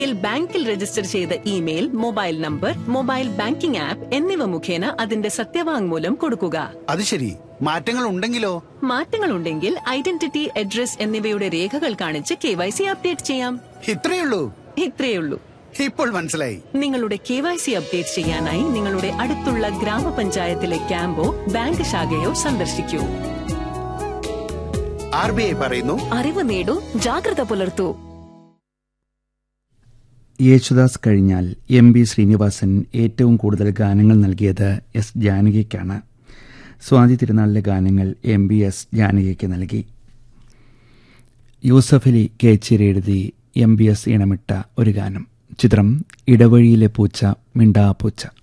ബാങ്കിൽ രജിസ്റ്റർ ചെയ്ത email, mobile number, mobile banking app എന്നിവ മുഖേന അതിന്റെ സത്യവാങ്മൂലം കൊടുക്കുക. അത് ശരി. മാറ്റങ്ങൾ ഉണ്ടെങ്കിലോ? മാറ്റങ്ങളുണ്ടെങ്കിൽ ഐഡന്റിറ്റി, അഡ്രസ് എന്നിവയുടെ രേഖകൾ കാണിച്ച് KYC അപ്ഡേറ്റ് ചെയ്യാം. ഇത്രയുള്ളൂ. ഇപ്പോൾ മനസ്സിലായി. നിങ്ങളുടെ KYC അപ്ഡേറ്റ് ചെയ്യാനായി നിങ്ങളുടെ അടുത്തുള്ള ഗ്രാമപഞ്ചായത്തിലെ ക്യാമ്പോ ബാങ്ക് ശാഖയോ സന്ദർശിക്കൂ. RBI പറയുന്നു, അറിവ് നേടൂ, ജാഗ്രത പുലർത്തൂ. യേശുദാസ് കഴിഞ്ഞാൽ MB ശ്രീനിവാസൻ ഏറ്റവും കൂടുതൽ ഗാനങ്ങൾ നൽകിയത് S ജാനകിക്കാണ്. സ്വാതി തിരുനാളിലെ ഗാനങ്ങൾ MBS ജാനകിക്ക് നൽകി. യൂസഫലി കേച്ചിരി എഴുതി MBS ഇണമിട്ട ഒരു ഗാനം. ചിത്രം ഇടവഴിയിലെ പൂച്ച മിണ്ടാ പൂച്ച.